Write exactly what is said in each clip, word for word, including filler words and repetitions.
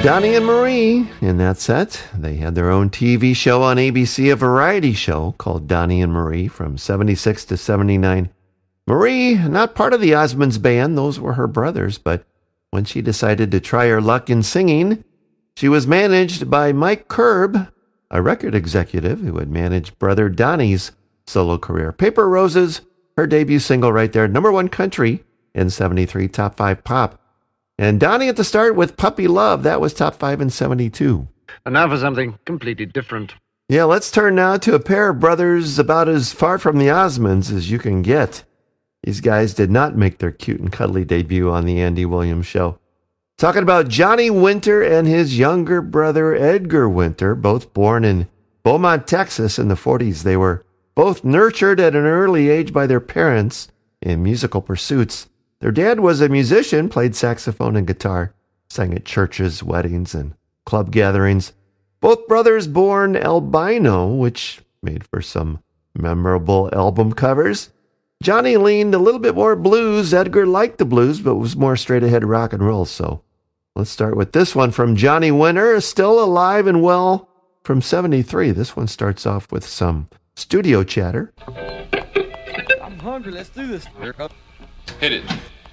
Donnie and Marie in that set. They had their own T V show on A B C, a variety show called Donnie and Marie from seventy-six to seventy-nine. Marie, not part of the Osmonds band, those were her brothers, but when she decided to try her luck in singing, she was managed by Mike Curb, a record executive who had managed brother Donnie's solo career. Paper Roses, her debut single right there, number one country in seventy-three, top five pop. And Donnie at the start with Puppy Love, that was top five in seventy-two. And now for something completely different. Yeah, let's turn now to a pair of brothers about as far from the Osmonds as you can get. These guys did not make their cute and cuddly debut on the Andy Williams Show. Talking about Johnny Winter and his younger brother Edgar Winter, both born in Beaumont, Texas in the forties. They were both nurtured at an early age by their parents in musical pursuits. Their dad was a musician, played saxophone and guitar, sang at churches, weddings, and club gatherings. Both brothers born albino, which made for some memorable album covers. Johnny leaned a little bit more blues. Edgar liked the blues, but was more straight-ahead rock and roll. So let's start with this one from Johnny Winter, still alive and well from seventy-three. This one starts off with some studio chatter. I'm hungry. Let's do this. Hit it.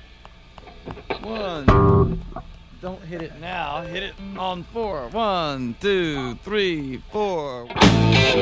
One. Don't hit it now. Hit it on four. One, two, three, four.